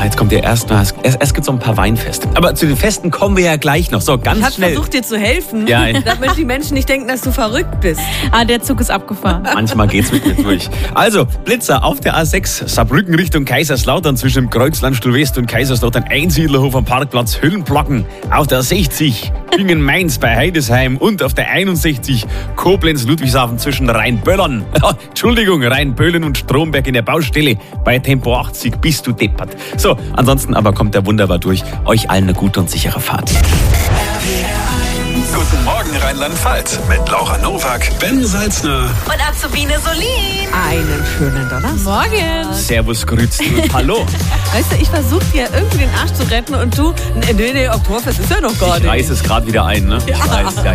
Jetzt kommt ja erst gibt so ein paar Weinfeste. Aber zu den Festen kommen wir ja gleich noch. So, ganz Ich habe schnell. versucht, dir zu helfen, Ja. damit die Menschen nicht denken, dass du verrückt bist. Der Zug ist abgefahren. Manchmal geht's mit mir durch. Also, Blitzer auf der A6, Saarbrücken Richtung Kaiserslautern zwischen dem Kreuzlandstuhl West und Kaiserslautern, Einsiedlerhof am Parkplatz Hüllenblocken. Auf der 60 Bingen-Mainz bei Heidesheim und auf der 61 Koblenz-Ludwigshafen zwischen Rheinböllern. Entschuldigung, Rheinböllen und Stromberg in der Baustelle bei Tempo 80 bist du deppert. So, ansonsten aber kommt er wunderbar durch. Euch allen eine gute und sichere Fahrt. Guten Morgen Rheinland-Pfalz mit Laura Nowak, Ben Salzner. Und Azubine Solin. Einen schönen Donnerstag. Morgen. Servus, grüßt und hallo. Weißt du, ich versuche dir irgendwie den Arsch zu retten und du, nee, Oktoberfest ist ja noch gar Ich nicht. reiß es gerade wieder ein, ne? Ich weiß, ja.